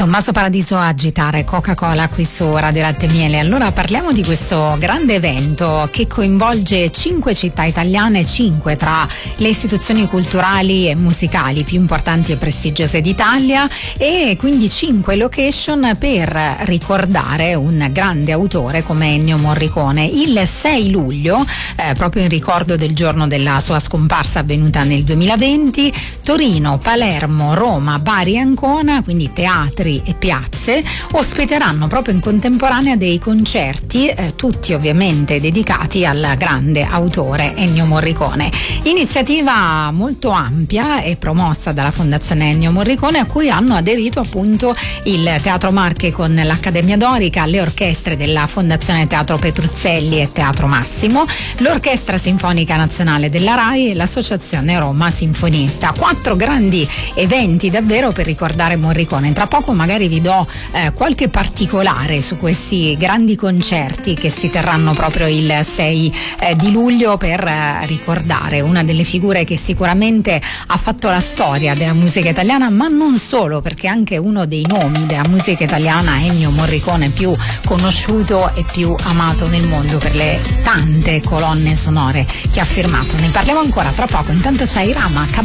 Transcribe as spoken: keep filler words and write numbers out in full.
Tommaso Paradiso a agitare Coca-Cola qui su Radio Latte e Miele. Allora parliamo di questo grande evento che coinvolge cinque città italiane, cinque tra le istituzioni culturali e musicali più importanti e prestigiose d'Italia, e quindi cinque location per ricordare un grande autore come Ennio Morricone. Il sei luglio, eh, proprio in ricordo del giorno della sua scomparsa avvenuta nel duemilaventi, Torino, Palermo, Roma, Bari e Ancona, quindi teatri e piazze, ospiteranno proprio in contemporanea dei concerti, eh, tutti ovviamente dedicati al grande autore Ennio Morricone. Iniziativa molto ampia e promossa dalla Fondazione Ennio Morricone, a cui hanno aderito appunto il Teatro Marche con l'Accademia Dorica, le orchestre della Fondazione Teatro Petruzzelli e Teatro Massimo, l'Orchestra Sinfonica Nazionale della RAI e l'Associazione Roma Sinfonietta. Quattro grandi eventi davvero per ricordare Morricone. Tra poco magari vi do eh, qualche particolare su questi grandi concerti che si terranno proprio il sei eh, di luglio per eh, ricordare una delle figure che sicuramente ha fatto la storia della musica italiana, ma non solo, perché anche uno dei nomi della musica italiana, Ennio Morricone, più conosciuto e più amato nel mondo per le tante colonne sonore che ha firmato. Ne parliamo ancora tra poco, intanto c'è Irama.